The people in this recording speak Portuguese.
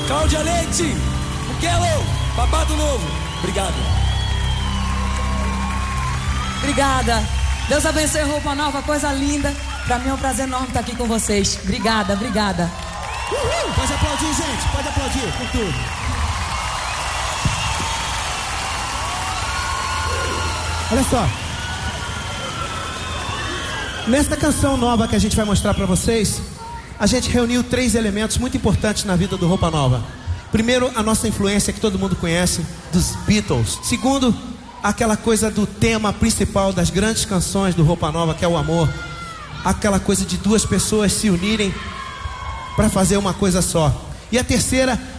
Cláudia Leite, Miguelo, Babado Novo. Obrigado. Obrigada. Deus abençoe Roupa Nova, coisa linda. Pra mim é um prazer enorme estar aqui com vocês. Obrigada, obrigada. Uhul. Pode aplaudir, gente. Pode aplaudir com tudo. Olha só. Nesta canção nova que a gente vai mostrar pra vocês, a gente reuniu 3 elementos muito importantes na vida do Roupa Nova. Primeiro, a nossa influência que todo mundo conhece, dos Beatles. Segundo, aquela coisa do tema principal das grandes canções do Roupa Nova, que é o amor. Aquela coisa de 2 pessoas se unirem para fazer uma coisa só. E a terceira